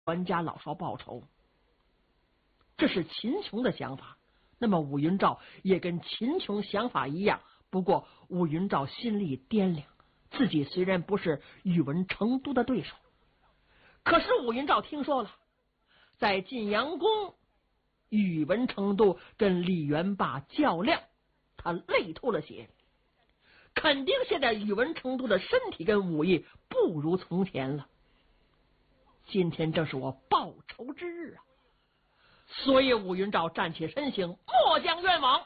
还家老少报仇，这是秦琼的想法。那么武云照也跟秦琼想法一样，不过武云照心里掂量，自己虽然不是宇文成都的对手，可是武云照听说了，在晋阳宫宇文成都跟李元霸较量，他泪吐了血，肯定现在宇文成都的身体跟武艺不如从前了。今天正是我报仇之日啊！所以武云照站起身形，末将愿往。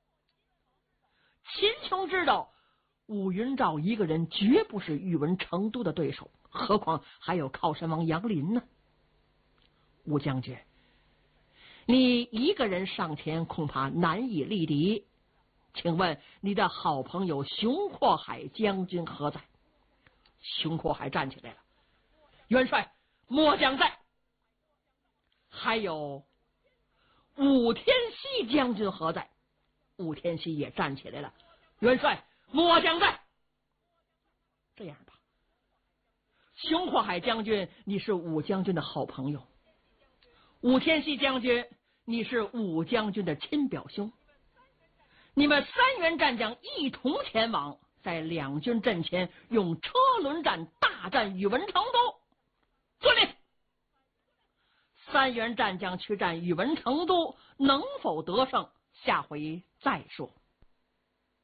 秦琼知道武云照一个人绝不是宇文成都的对手，何况还有靠山王杨林呢。武将军，你一个人上前恐怕难以力敌，请问你的好朋友熊阔海将军何在？熊阔海站起来了，元帅，末将在。还有武天锡将军何在？武天锡也站起来了，元帅，末将在。这样吧，熊阔海将军，你是武将军的好朋友，武天锡将军，你是武将军的亲表兄，你们三员战将一同前往，在两军阵前用车轮战大战宇文成都。遵令。三员战将去战宇文成都，能否得胜，下回再说。